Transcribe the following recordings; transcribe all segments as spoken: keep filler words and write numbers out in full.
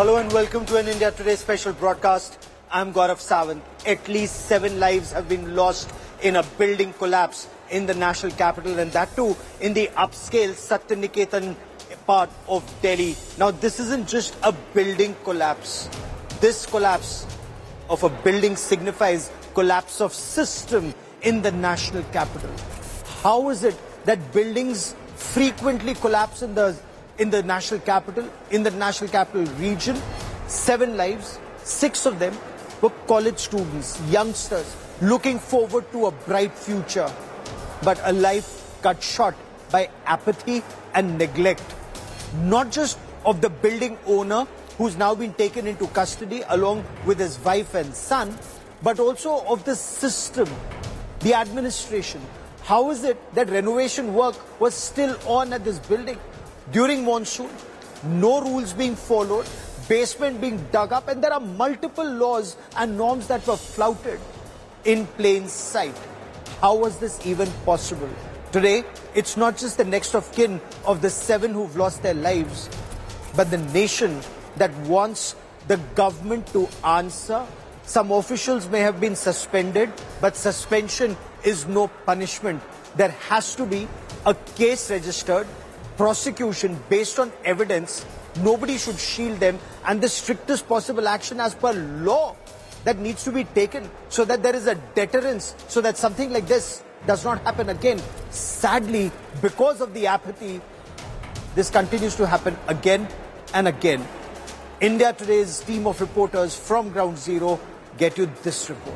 Hello and welcome to an India Today special broadcast. I'm Gaurav Sawant. At least seven lives have been lost in a building collapse in the national capital, and that too in the upscale Satyaniketan part of Delhi. Now, this isn't just a building collapse. This collapse of a building signifies collapse of system in the national capital. How is it that buildings frequently collapse in the in the national capital, in the national capital region? Seven lives, six of them were college students, youngsters, looking forward to a bright future. But a life cut short by apathy and neglect. Not just of the building owner, who's now been taken into custody along with his wife and son, but also of the system, the administration. How is it that renovation work was still on at this building during monsoon? No rules being followed, basement being dug up, and there are multiple laws and norms that were flouted in plain sight. How was this even possible? Today, it's not just the next of kin of the seven who've lost their lives, but the nation that wants the government to answer. Some officials may have been suspended, but suspension is no punishment. There has to be a case registered, prosecution based on evidence. Nobody should shield them, and the strictest possible action as per law that needs to be taken so that there is a deterrence, so that something like this does not happen again. Sadly, because of the apathy, this continues to happen again and again. India Today's team of reporters from Ground Zero get you this report.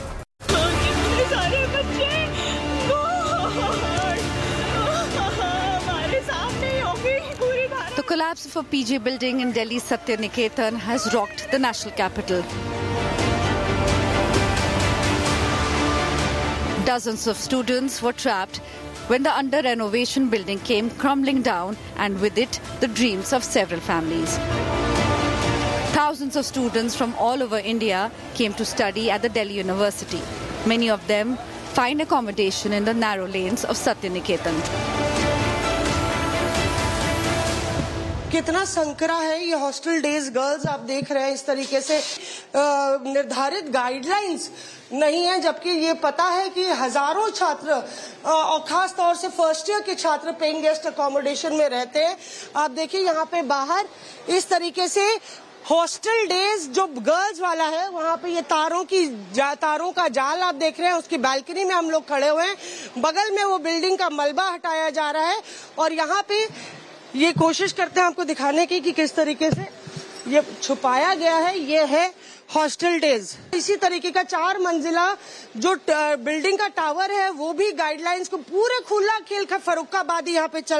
The collapse of a P G building in Delhi's Satyaniketan has rocked the national capital. Dozens of students were trapped when the under-renovation building came crumbling down, and with it, the dreams of several families. Thousands of students from all over India came to study at the Delhi University. Many of them find accommodation in the narrow lanes of Satyaniketan. कितना संकरा है ये hostel days girls, आप देख रहे हैं इस तरीके से निर्धारित गाइडलाइंस नहीं है, जबकि ये पता है कि हजारों छात्र और खास तौर से फर्स्ट ईयर के छात्र पेइंग गेस्ट अकोमोडेशन में रहते हैं. आप देखिए यहाँ पे बाहर इस तरीके से हॉस्टल डेज जो गर्ल्स वाला है, वहाँ पे ये तारों की तारों का जाल आप देख रहे हैं. उसकी बालकनी में हम लोग खड़े हुए हैं. बगल में वो बिल्डिंग का मलबा हटाया जा रहा है और यहाँ पे ये कोशिश करते हैं आपको दिखाने की कि किस तरीके से ये छुपाया गया है. ये है हॉस्टल डेज. इसी तरीके का चार मंजिला जो बिल्डिंग का टावर है वो भी गाइडलाइंस को पूरे खुला खेल का फर्रुखाबादी यहाँ पे चल